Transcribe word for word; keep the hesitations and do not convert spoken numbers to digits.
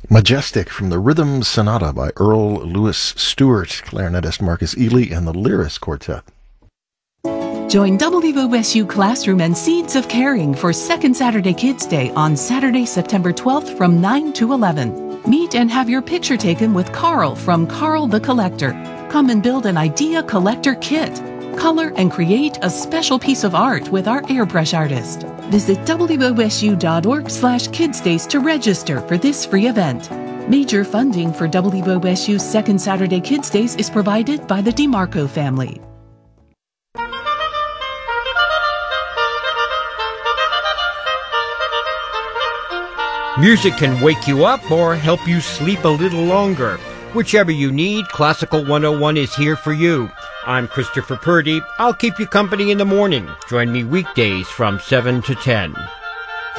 Majestic from the Rhythm Sonata by Earl Lewis Stewart, clarinetist Marcus Ely, and the Lyris Quartet. Join W O S U Classroom and Seeds of Caring for Second Saturday Kids Day on Saturday, September twelfth from nine to eleven. Meet and have your picture taken with Carl from Carl the Collector. Come and build an idea collector kit. Color and create a special piece of art with our airbrush artist. Visit W O S U dot org slash Kids Days to register for this free event. Major funding for W O S U's Second Saturday Kids Days is provided by the DeMarco family. Music can wake you up or help you sleep a little longer. Whichever you need, Classical one oh one is here for you. I'm Christopher Purdy. I'll keep you company in the morning. Join me weekdays from seven to ten.